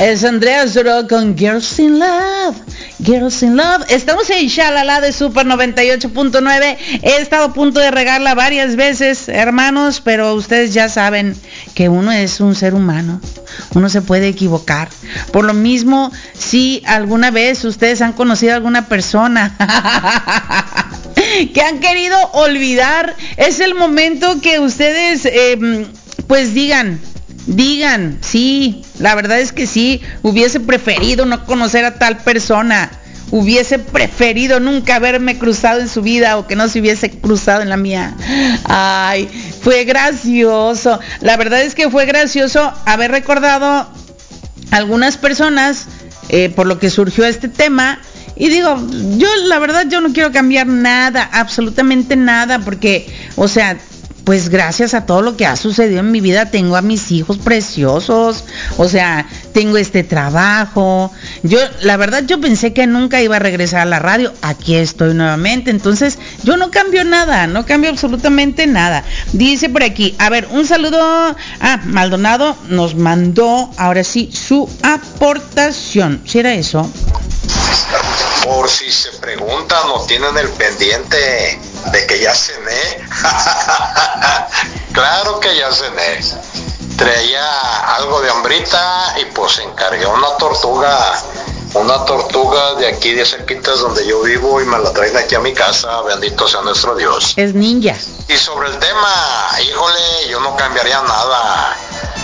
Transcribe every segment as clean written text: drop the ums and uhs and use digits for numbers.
Es Andrea Zoro con Girls in Love. Girls in Love. Estamos en Shalala de Super 98.9. He estado a punto de regarla varias veces, hermanos, pero ustedes ya saben que uno es un ser humano. Uno se puede equivocar. Por lo mismo, si alguna vez ustedes han conocido a alguna persona que han querido olvidar, es el momento que ustedes pues digan, sí, la verdad es que sí, hubiese preferido no conocer a tal persona, hubiese preferido nunca haberme cruzado en su vida o que no se hubiese cruzado en la mía. Ay, fue gracioso, la verdad es que fue gracioso haber recordado algunas personas por lo que surgió este tema. Y digo, yo la verdad yo no quiero cambiar nada, absolutamente nada, porque, o sea, pues gracias a todo lo que ha sucedido en mi vida, tengo a mis hijos preciosos, o sea, tengo este trabajo. Yo, la verdad, yo pensé que nunca iba a regresar a la radio, aquí estoy nuevamente, entonces yo no cambio nada, no cambio absolutamente nada. Dice por aquí, a ver, un saludo a Maldonado, nos mandó, ahora sí, su aportación, ¿sí era eso? Por si se preguntan o tienen el pendiente de que ya cené, claro que ya cené. Traía algo de hambrita y pues encargué una tortuga de aquí de cerquitas donde yo vivo y me la traen aquí a mi casa, bendito sea nuestro Dios. Es ninja. Y sobre el tema, híjole, yo no cambiaría nada,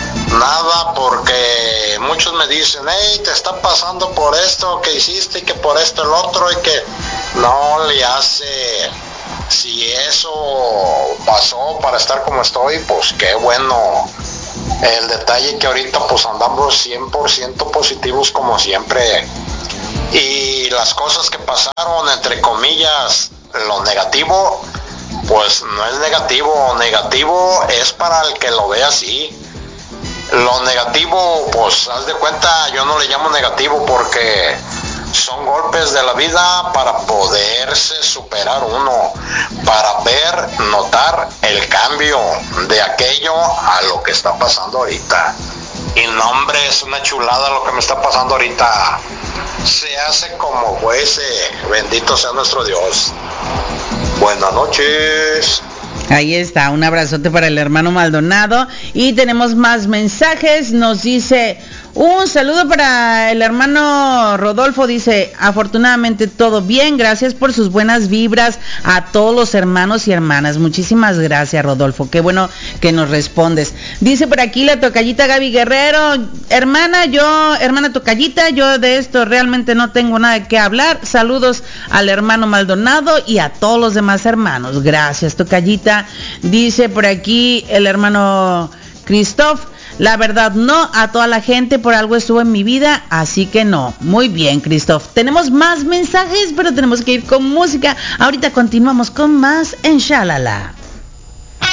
porque muchos me dicen, hey, te está pasando por esto que hiciste y que por esto el otro y que no le hace. Si eso pasó para estar como estoy, pues qué bueno. El detalle que ahorita pues andamos 100% positivos como siempre. Y las cosas que pasaron, entre comillas, lo negativo, pues no es negativo es para el que lo ve así. Lo negativo, pues haz de cuenta, yo no le llamo negativo porque son golpes de la vida para poderse superar uno, para notar el cambio de aquello a lo que está pasando ahorita. Y no, hombre, es una chulada lo que me está pasando ahorita. Se hace como fuese, bendito sea nuestro Dios. Buenas noches. Ahí está, un abrazote para el hermano Maldonado. Y tenemos más mensajes. Nos dice, un saludo para el hermano Rodolfo. Dice, afortunadamente todo bien, gracias por sus buenas vibras a todos los hermanos y hermanas. Muchísimas gracias, Rodolfo, qué bueno que nos respondes. Dice por aquí la tocallita Gaby Guerrero, hermana tocallita, yo de esto realmente no tengo nada que hablar. Saludos al hermano Maldonado y a todos los demás hermanos. Gracias, tocallita. Dice por aquí el hermano Christoph, la verdad no, a toda la gente por algo estuvo en mi vida, así que no. Muy bien, Christoph. Tenemos más mensajes, pero tenemos que ir con música. Ahorita continuamos con más en Shalala.